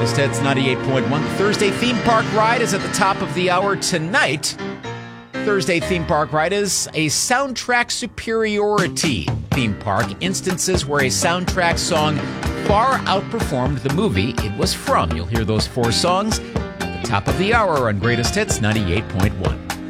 Greatest Hits 98.1. Thursday Theme Park Ride is at the top of the hour tonight. Thursday Theme Park Ride is a soundtrack superiority theme park. Instances where a soundtrack song far outperformed the movie it was from. You'll hear those four songs at the top of the hour on Greatest Hits 98.1.